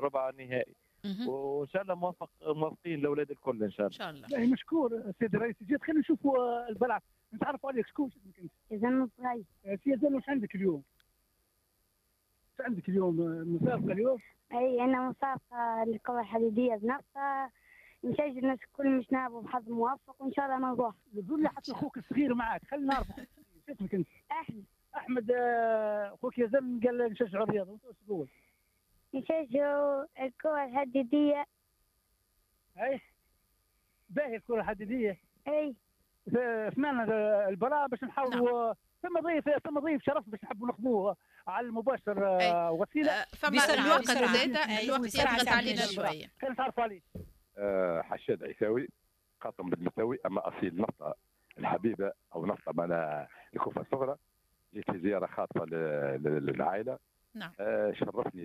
ربع نهائي. وان شاء الله موفقين الاولاد الكل ان شاء الله. لا مشكور سيدي الرئيس. جيت خلينا نشوفوا البلعه نتعرفوا عليك. شكون اسمك انت؟ زنوب راي. سي زنوب وش عندك اليوم؟ وش عندك اليوم مسابقه اليوم؟ اي انا مسابقه للكره الحديديه بنفسها. نشجع الناس الكل مش نابوا بحظ موفق وان شاء الله نروح. قول لي حتى اخوك الصغير معك خلينا نعرف. شو اسمك انت؟ احمد. اخوك يا زلمه قال نشجعوا الرياضه وانت وش تقول؟ نشجعوا الكره الحديديه. اي باهي الكره الحديديه. اي سمعنا البراء باش نحاولوا. ثم ضيف شرف باش نحبوا ناخذوه على المباشر. وسيله الوقت يضغط علينا شويه. خلينا نتعرفوا عليه. حشاد عيساوي قاطم بالمساوي اما اصيل نفطه الحبيبه او نفطه معنا الكوفه الصغرى. جيت في زياره خاطفه للعائله. نعم. شرفني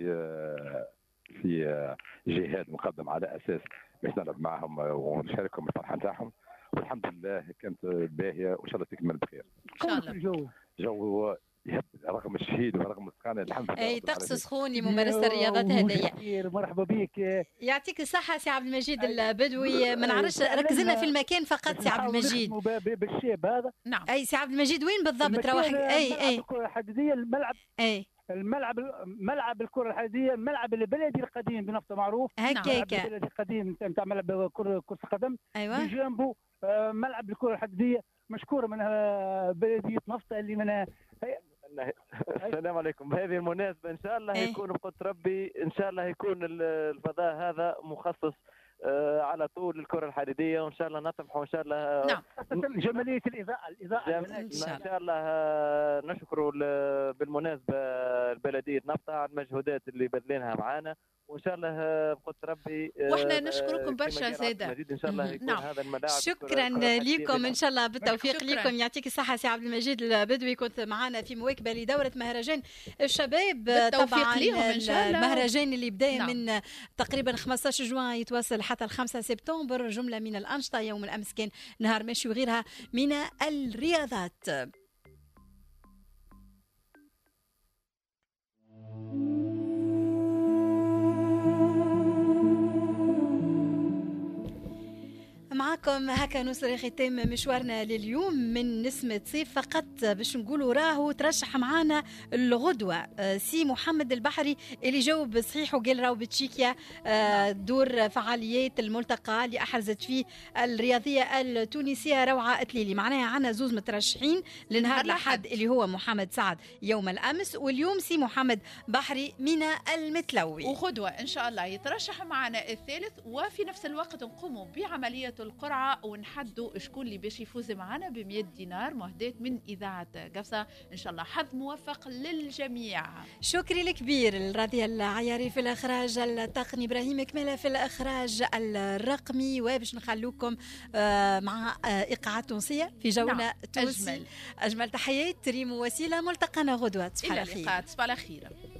في جهاد مقدم على اساس باش نلعب معهم ونشاركهم الفرحه نتاعهم. والحمد لله كانت باهيه وان شاء الله تكمل بخير. ان شاء الله. جو يهبل رغم الشهيد ورغم السكان. الحمد لله. اي طقس سخون لممارسه الرياضات هذيا. مرحبا بك. يعطيك الصحه سي عبد المجيد البدوي. ما نعرفش ركزنا في المكان فقط سي عبد المجيد. بالشيب هذا. نعم. اي سي عبد المجيد وين بالضبط روح؟ اي الكره الحديديه الملعب. اي ملعب الكره الحديديه الملعب البلدي القديم بنفسه معروف. هكاك. البلدي القديم نتاع ملعب كره قدم. ايوه. بجنبه ملعب الكره الحديديه مشكوره منها بلديه نفطه اللي منها. السلام عليكم. بهذه المناسبة إن شاء الله يكون بقدر ربي إن شاء الله يكون الفضاء هذا مخصص على طول الكرة الحديدية وإن شاء الله نطمح وإن شاء الله. نعم. جمالية الإضاءة إن شاء الله نشكر بالمناسبة البلدية نفطة على المجهودات اللي بذلينها معنا وان شاء الله بقدر ربي. واحنا نشكركم برشا زاده. ان شاء الله يكون هذا الملاعب. شكرا لكم ان شاء الله بالتوفيق لكم. يعطيك الصحه سي عبد المجيد البدوي. كنت معنا في مواكبه لدوره مهرجان الشباب. طبعا المهرجان اللي بدا من تقريبا 15 جوان يتواصل حتى 5 سبتمبر. جمله من الانشطه. يوم الامس كان نهار ماشي وغيرها من الرياضات. معكم هكا نوصل ختام مشوارنا لليوم من نسمة صيف. فقط باش نقولوا راهو ترشح معانا الغدوة سي محمد البحري اللي جاوب صحيح وقال راهو بتشيكيا دور فعاليات الملتقى اللي أحرزت فيه الرياضية التونسية روعة أتليلي. معناها عنا زوز مترشحين لنهار الأحد اللي هو محمد سعد يوم الأمس واليوم سي محمد بحري من المتلوي. وغدوة إن شاء الله يترشح معنا الثالث وفي نفس الوقت نقوموا بعملية القرعة ونحدوا شكون اللي باش يفوز معنا ب100 دينار مهداة من إذاعة قفصة. إن شاء الله حظ موفق للجميع. شكري الكبير الراضية العياري في الإخراج التقني، إبراهيم كمالة في الإخراج الرقمي. وباش نخلوكم مع إيقاعات تونسية في جولة تونسي. أجمل تحيات ريم وسيلة. ملتقانا غدوة. إلى اللقاء. تصبح على خير.